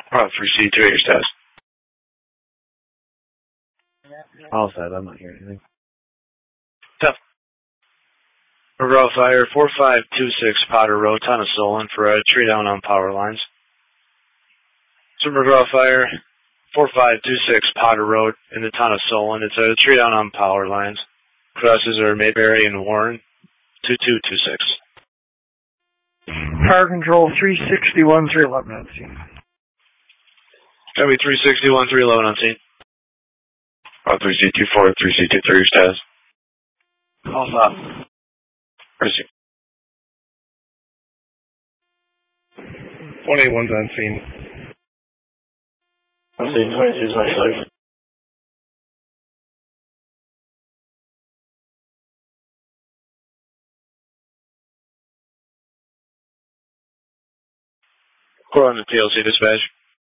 3C2, your status. All set, I'm not hearing anything. Tough. McGraw Fire, 4526 Potter Road, Town of Solon, for a tree down on power lines. So McGraw Fire, 4526 Potter Road in the town of Solon. It's a tree down on power lines. Crosses are Mayberry and Warren, 2226. Fire Control 361, 311 on scene. Copy 361, 311 on scene. 3C24, 3C23, your status. All stop. Proceed. 181's on scene. On scene 22's my side. We're on the TLC dispatch.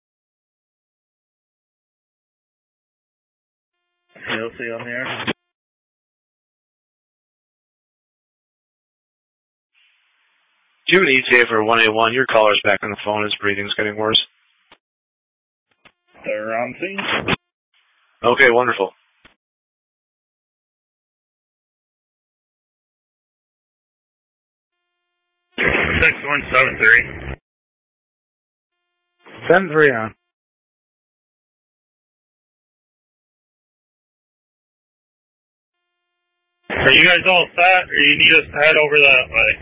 TLC on the air. Do you have an ETA for 181? Your caller's back on the phone. His breathing's getting worse. They're on scene. Okay, wonderful. 6173. 73 on. Are you guys all set, or you need us to head over that way?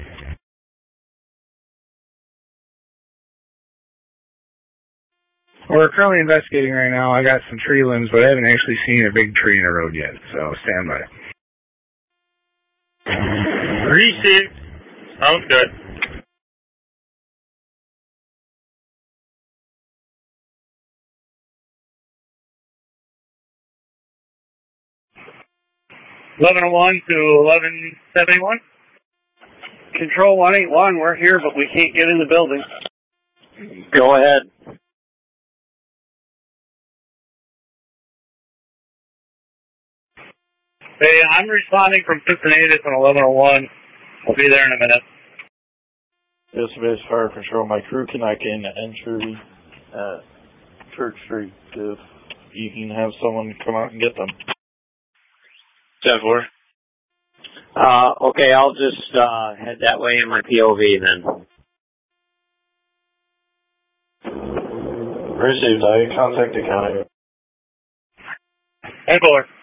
We're currently investigating right now. I got some tree limbs, but I haven't actually seen a big tree in a road yet, so stand by. Received. Sounds good. (1101 to 1171). Control 181, we're here, but we can't get in the building. Go ahead. Hey, I'm responding from Cincinnatus on 1101. I'll be there in a minute. This is Fire Control. My crew cannot gain the entry at Church Street. If you can have someone come out and get them. 10-4. Okay, I'll just head that way in my POV then. Received. I contact the county. 10-4.